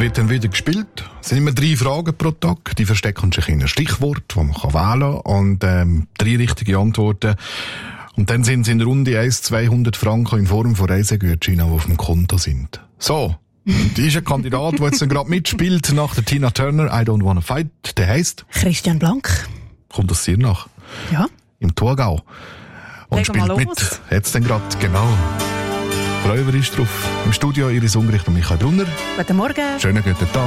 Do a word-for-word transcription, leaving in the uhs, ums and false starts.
wird dann wieder gespielt. Es sind immer drei Fragen pro Tag. Die verstecken sich in ein Stichwort, das man wählen kann. Und ähm, drei richtige Antworten. Und dann sind es in Runde eins zweihundert Franken in Form von Reisegutscheinen, die auf dem Konto sind. So. Und ist ein Kandidat, der jetzt gerade mitspielt nach der Tina Turner, I Don't Wanna Fight. Der heisst Christian Blank. Kommt aus Sirnach. Ja. Im Thurgau. Und Legen spielt wir mit. los. Jetzt dann gerade, genau. Freuen wir uns drauf. Im Studio Iris Ungericht und Michael Brunner. Guten Morgen. Schönen guten Tag.